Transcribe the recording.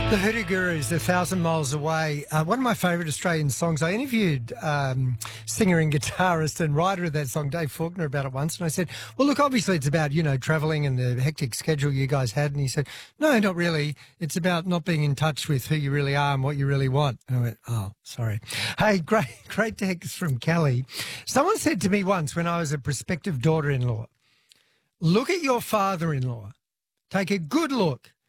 The Hoodoo Gurus, A Thousand Miles Away. One of my favourite Australian songs. I interviewed singer and guitarist and writer of that song, Dave Faulkner, about it once. And I said, well, look, obviously it's about, travelling and the hectic schedule you guys had. And he said, no, not really. It's about not being in touch with who you really are and what you really want. And I went, oh, sorry. Hey, great text from Kelly. Someone said to me once when I was a prospective daughter-in-law, look at your father-in-law. Take a good look.